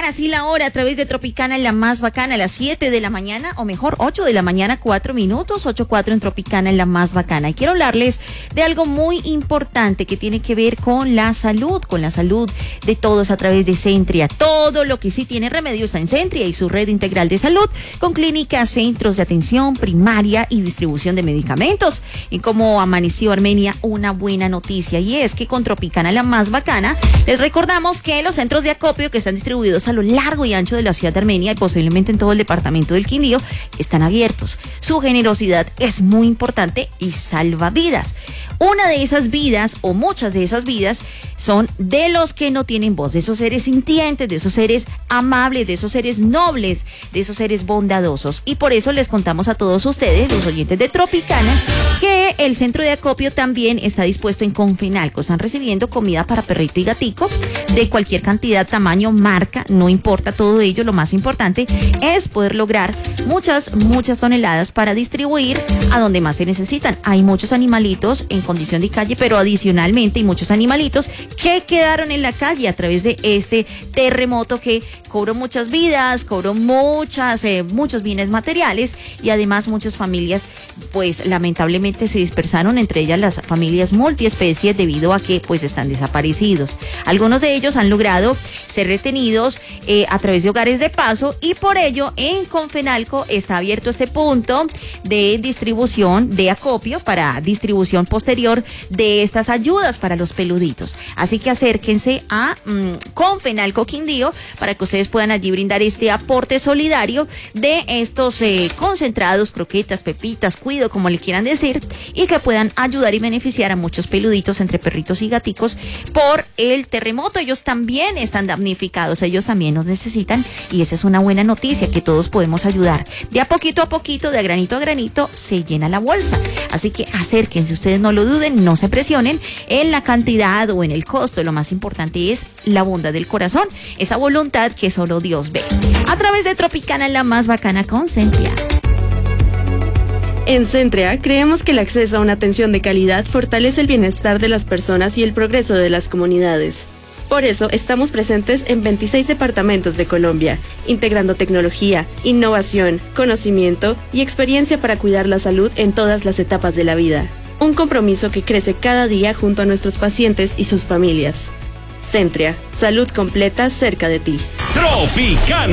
Tropicana, sí, la hora a través de Tropicana, en la más bacana, a las 7 de la mañana, o mejor, 8 de la mañana, 4 minutos, 8:04 en Tropicana, en la más bacana. Y quiero hablarles de algo muy importante que tiene que ver con la salud de todos a través de Centria. Todo lo que sí tiene remedio está en Centria y su red integral de salud, con clínicas, centros de atención primaria y distribución de medicamentos. Y como amaneció Armenia, una buena noticia, y es que con Tropicana, la más bacana, les recordamos que los centros de acopio que están distribuidos a lo largo y ancho de la ciudad de Armenia y posiblemente en todo el departamento del Quindío están abiertos. Su generosidad es muy importante y salva vidas. Una de esas vidas, o muchas de esas vidas, son de los que no tienen voz, de esos seres sintientes, de esos seres amables, de esos seres nobles, de esos seres bondadosos. Y por eso les contamos a todos ustedes, los oyentes de Tropicana, que el centro de acopio también está dispuesto en Confenalco. Están recibiendo comida para perrito y gatico de cualquier cantidad, tamaño, marca, no importa todo ello. Lo más importante es poder lograr muchas toneladas para distribuir a donde más se necesitan. Hay muchos animalitos en condición de calle, pero adicionalmente hay muchos animalitos que quedaron en la calle a través de este terremoto que cobró muchas vidas, cobró muchos bienes materiales, y además muchas familias pues lamentablemente se dispersaron, entre ellas las familias multiespecies, debido a que pues están desaparecidos. Algunos de ellos han logrado ser retenidos a través de hogares de paso, y por ello en Confenalco está abierto este punto de distribución de acopio para distribución posterior de estas ayudas para los peluditos. Así que acérquense a Confenalco Quindío para que ustedes puedan allí brindar este aporte solidario de estos concentrados, croquetas, pepitas, cuido, como le quieran decir, y que puedan ayudar y beneficiar a muchos peluditos entre perritos y gaticos por el terremoto. Ellos también están damnificados, ellos también nos necesitan, y esa es una buena noticia, que todos podemos ayudar. De a poquito, de granito a granito, se llena la bolsa. Así que acérquense, ustedes no lo duden, no se presionen en la cantidad o en el costo. Lo más importante es la bondad del corazón, esa voluntad que solo Dios ve. A través de Tropicana, la más bacana, con Centria. En Centria creemos que el acceso a una atención de calidad fortalece el bienestar de las personas y el progreso de las comunidades. Por eso estamos presentes en 26 departamentos de Colombia, integrando tecnología, innovación, conocimiento y experiencia para cuidar la salud en todas las etapas de la vida. Un compromiso que crece cada día junto a nuestros pacientes y sus familias. Centria, salud completa cerca de ti. Tropicana.